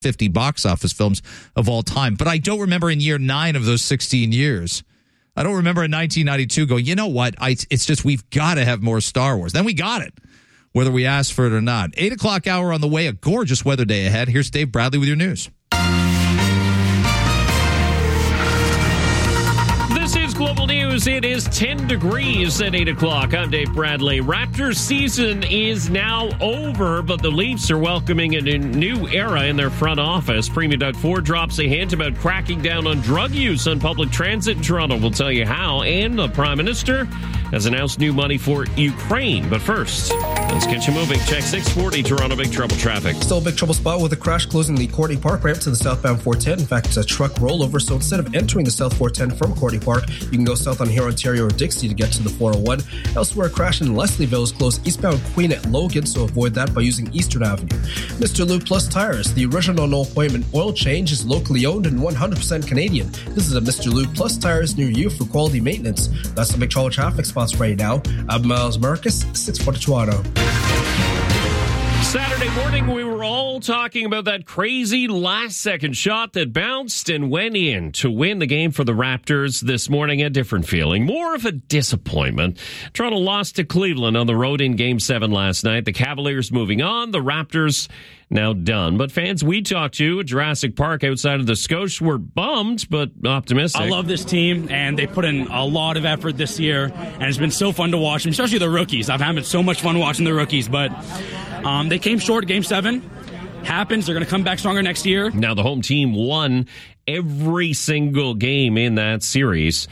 50 box office films of all time. But I don't remember in year 9 of those 16 years. I don't remember in 1992 going, you know what? It's just we've got to have more Star Wars. Then we got it, whether we asked for it or not. 8 o'clock hour on the way, a gorgeous weather day ahead. Here's Dave Bradley with your news. This is Global News. It is 10 degrees at 8 o'clock. I'm Dave Bradley. Raptors season is now over, but the Leafs are welcoming a new era in their front office. Premier Doug Ford drops a hint about cracking down on drug use on public transit in Toronto. We'll tell you how. And the Prime Minister has announced new money for Ukraine. But first, let's get you moving. Check 640 Toronto Big Trouble traffic. Still a big trouble spot with a crash closing the Courtney Park ramp to the southbound 410. In fact, it's a truck rollover, so instead of entering the south 410 from Courtney Park, you can go south on Huron, Ontario or Dixie to get to the 401. Elsewhere, a crash in Leslieville is close eastbound Queen at Logan, so avoid that by using Eastern Avenue. Mr. Lube Plus Tires, the original no appointment oil change, is locally owned and 100% Canadian. Visit a Mr. Lube Plus Tires near you for quality maintenance. That's the big trouble traffic spots right now. I'm Miles Marcus, 640 Toronto. Saturday morning, we were all talking about that crazy last-second shot that bounced and went in to win the game for the Raptors. This morning, a different feeling, more of a disappointment. Toronto lost to Cleveland on the road in Game 7 last night. The Cavaliers moving on, the Raptors now done. But fans we talked to at Jurassic Park outside of the Scotia were bummed, but optimistic. I love this team, and they put in a lot of effort this year, and it's been so fun to watch them, especially the rookies. I've had so much fun watching the rookies, but they came short Game 7. Happens. They're going to come back stronger next year. Now, the home team won every single game in that series.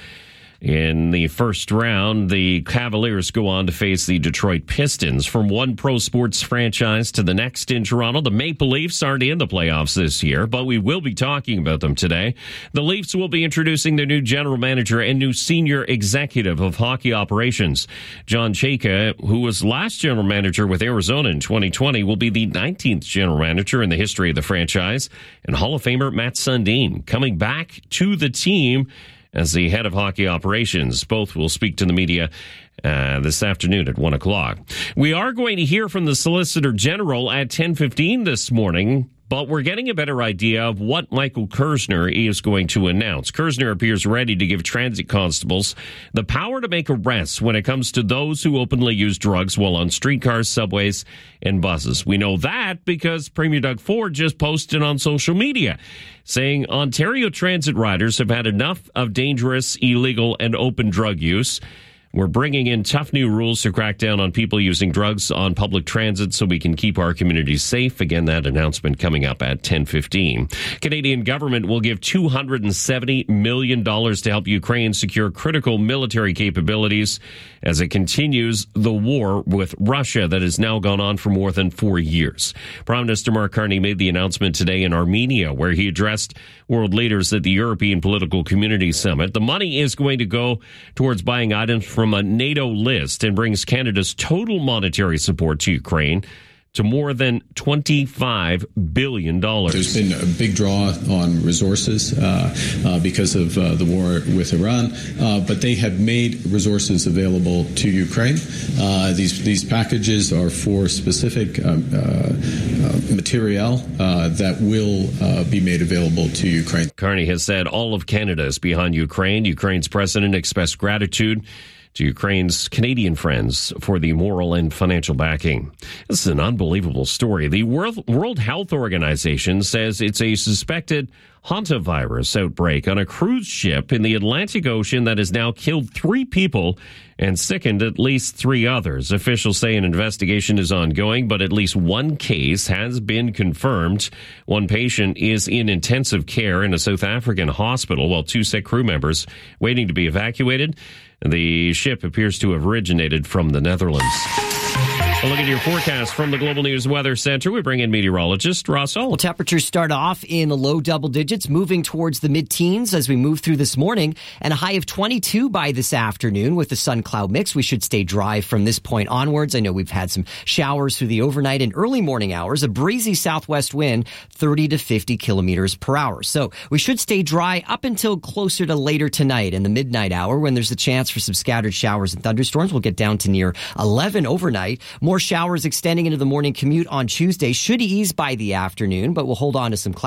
In the first round, the Cavaliers go on to face the Detroit Pistons. From one pro sports franchise to the next in Toronto, the Maple Leafs aren't in the playoffs this year, but we will be talking about them today. The Leafs will be introducing their new general manager and new senior executive of hockey operations. John Chayka, who was last general manager with Arizona in 2020, will be the 19th general manager in the history of the franchise. And Hall of Famer Matt Sundin coming back to the team as the head of hockey operations. Both will speak to the media this afternoon at 1 o'clock. We are going to hear from the Solicitor General at 10:15 this morning, but we're getting a better idea of what Michael Kersner is going to announce. Kersner appears ready to give transit constables the power to make arrests when it comes to those who openly use drugs while on streetcars, subways, and buses. We know that because Premier Doug Ford just posted on social media saying Ontario transit riders have had enough of dangerous, illegal, and open drug use. We're bringing in tough new rules to crack down on people using drugs on public transit so we can keep our communities safe. Again, that announcement coming up at 10:15. Canadian government will give $270 million to help Ukraine secure critical military capabilities as it continues the war with Russia that has now gone on for more than 4 years. Prime Minister Mark Carney made the announcement today in Armenia, where he addressed world leaders at the European Political Community Summit. The money is going to go towards buying items from a NATO list and brings Canada's total monetary support to Ukraine to more than $25 billion. There's been a big draw on resources because of the war with Iran, but they have made resources available to Ukraine. These packages are for specific material that will be made available to Ukraine. Carney has said all of Canada is behind Ukraine. Ukraine's president expressed gratitude to Ukraine's Canadian friends for the moral and financial backing. This is an unbelievable story. The World Health Organization says it's a suspected hantavirus outbreak on a cruise ship in the Atlantic Ocean that has now killed 3 people and sickened at least 3 others. Officials say an investigation is ongoing, but at least 1 case has been confirmed. 1 patient is in intensive care in a South African hospital, while 2 sick crew members waiting to be evacuated. The ship appears to have originated from the Netherlands. A look at your forecast from the Global News Weather Center. We bring in meteorologist Ross Ohl. Well, temperatures start off in the low double digits, moving towards the mid-teens as we move through this morning, and a high of 22 by this afternoon with the sun-cloud mix. We should stay dry from this point onwards. I know we've had some showers through the overnight and early morning hours. A breezy southwest wind, 30 to 50 kilometers per hour. So we should stay dry up until closer to later tonight in the midnight hour when there's a chance for some scattered showers and thunderstorms. We'll get down to near 11 overnight. More showers extending into the morning commute on Tuesday should ease by the afternoon, but we'll hold on to some clouds.